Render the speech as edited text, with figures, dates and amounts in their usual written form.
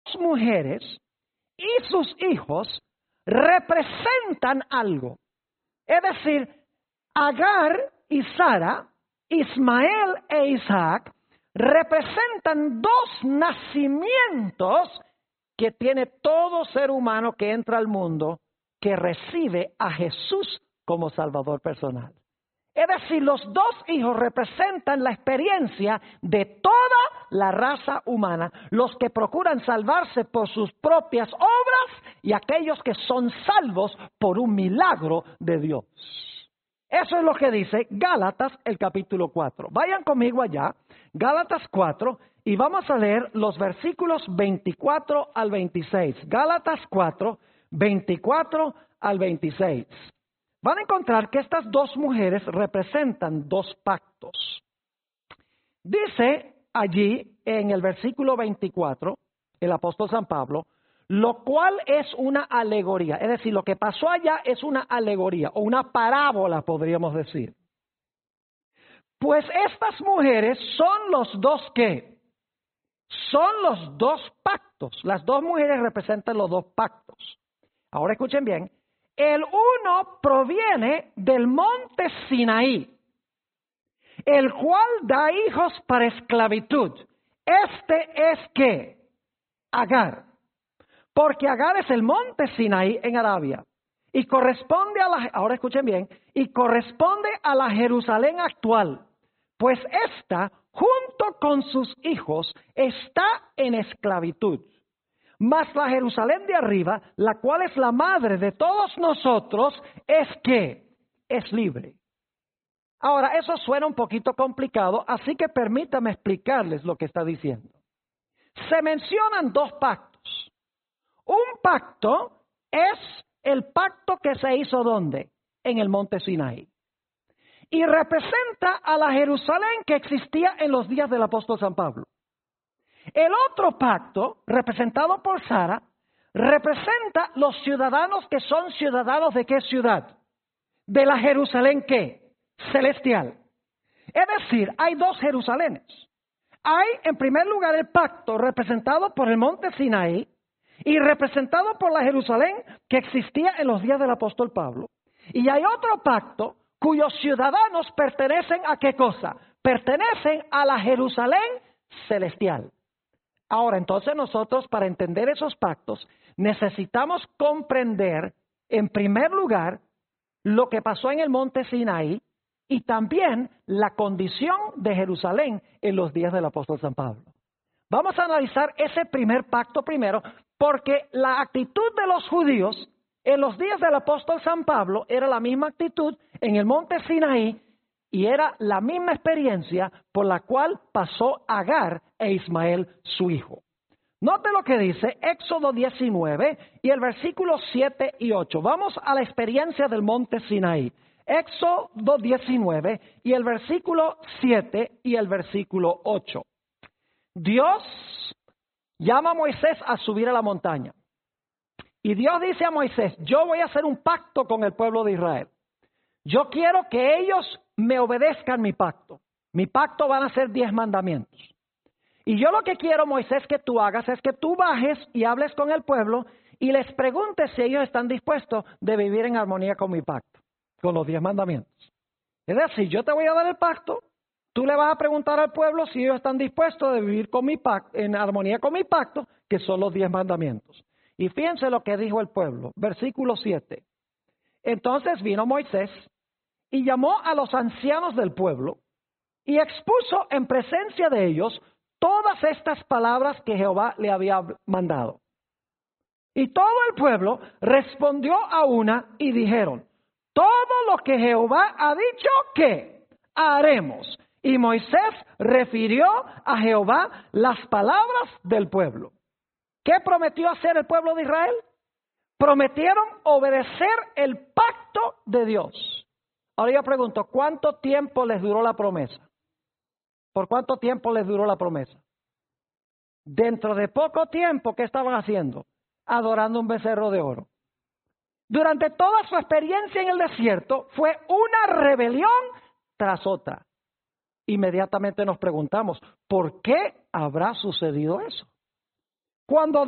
mujeres y sus hijos representan algo. Es decir, Agar y Sara, Ismael e Isaac, representan dos nacimientos que tiene todo ser humano que entra al mundo, que recibe a Jesús como Salvador personal. Es decir, los dos hijos representan la experiencia de toda la raza humana, los que procuran salvarse por sus propias obras y aquellos que son salvos por un milagro de Dios. Eso es lo que dice Gálatas, el capítulo 4. Vayan conmigo allá, Gálatas 4, y vamos a leer los versículos 24 al 26. Gálatas 4, 24 al 26. Van a encontrar que estas dos mujeres representan dos pactos. Dice allí en el versículo 24, el apóstol San Pablo, lo cual es una alegoría. Es decir, lo que pasó allá es una alegoría o una parábola, podríamos decir. Pues estas mujeres son los dos ¿qué? Son los dos pactos. Las dos mujeres representan los dos pactos. Ahora escuchen bien. El uno proviene del monte Sinaí, el cual da hijos para esclavitud. Este es ¿qué? Agar. Porque Agar es el monte Sinaí en Arabia. Y corresponde ahora escuchen bien, y corresponde a la Jerusalén actual. Pues esta, junto con sus hijos, está en esclavitud. Mas la Jerusalén de arriba, la cual es la madre de todos nosotros, es que es libre. Ahora, eso suena un poquito complicado, así que permítame explicarles lo que está diciendo. Se mencionan dos pactos. Un pacto es el pacto que se hizo ¿dónde? En el monte Sinaí. Y representa a la Jerusalén que existía en los días del apóstol San Pablo. El otro pacto, representado por Sara, representa los ciudadanos que son ciudadanos ¿de qué ciudad? De la Jerusalén ¿qué? Celestial. Es decir, hay dos Jerusalenes. Hay en primer lugar el pacto representado por el monte Sinaí y representado por la Jerusalén que existía en los días del apóstol Pablo. Y hay otro pacto cuyos ciudadanos pertenecen ¿a qué cosa? Pertenecen a la Jerusalén celestial. Ahora, entonces nosotros para entender esos pactos necesitamos comprender en primer lugar lo que pasó en el monte Sinaí y también la condición de Jerusalén en los días del apóstol San Pablo. Vamos a analizar ese primer pacto primero porque la actitud de los judíos en los días del apóstol San Pablo era la misma actitud en el monte Sinaí y era la misma experiencia por la cual pasó Agar e Ismael su hijo. Note lo que dice Éxodo 19 y el versículo 7 y 8. Vamos a la experiencia del monte Sinaí. Éxodo 19 y el versículo 7 y el versículo 8. Dios llama a Moisés a subir a la montaña. Y Dios dice a Moisés, yo voy a hacer un pacto con el pueblo de Israel. Yo quiero que ellos me obedezcan mi pacto. Mi pacto van a ser 10 mandamientos. Y yo lo que quiero, Moisés, que tú hagas es que tú bajes y hables con el pueblo y les preguntes si ellos están dispuestos de vivir en armonía con mi pacto, con los 10 mandamientos. Es decir, yo te voy a dar el pacto, tú le vas a preguntar al pueblo si ellos están dispuestos de vivir con mi pacto, en armonía con mi pacto, que son los 10 mandamientos. Y fíjense lo que dijo el pueblo, versículo 7. Entonces vino Moisés y llamó a los ancianos del pueblo y expuso en presencia de ellos todas estas palabras que Jehová le había mandado. Y todo el pueblo respondió a una y dijeron, todo lo que Jehová ha dicho, ¿qué? Haremos. Y Moisés refirió a Jehová las palabras del pueblo. ¿Qué prometió hacer el pueblo de Israel? Prometieron obedecer el pacto de Dios. Ahora yo pregunto, ¿cuánto tiempo les duró la promesa? ¿Por cuánto tiempo les duró la promesa? Dentro de poco tiempo, ¿qué estaban haciendo? Adorando un becerro de oro. Durante toda su experiencia en el desierto fue una rebelión tras otra. Inmediatamente nos preguntamos, ¿por qué habrá sucedido eso? Cuando